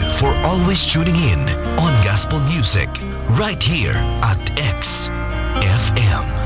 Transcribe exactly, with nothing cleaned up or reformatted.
for always tuning in on Gospel Music right here at X F M.